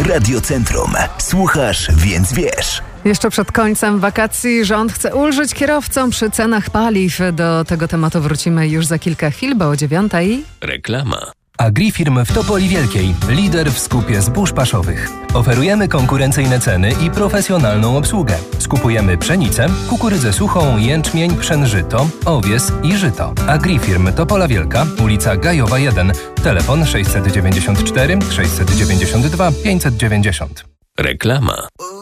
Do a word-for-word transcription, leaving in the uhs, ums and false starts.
Radio Centrum. Słuchasz, więc wiesz. Jeszcze przed końcem wakacji rząd chce ulżyć kierowcom przy cenach paliw. Do tego tematu wrócimy już za kilka chwil, bo o dziewiątej. Reklama. Agrifirm w Topoli Wielkiej. Lider w skupie zbóż paszowych. Oferujemy konkurencyjne ceny i profesjonalną obsługę. Skupujemy pszenicę, kukurydzę suchą, jęczmień, pszen żyto, owies i żyto. Agrifirm Topola Wielka, ulica Gajowa jeden. Telefon sześćset dziewięćdziesiąt cztery sześćset dziewięćdziesiąt dwa pięćset dziewięćdziesiąt. Reklama.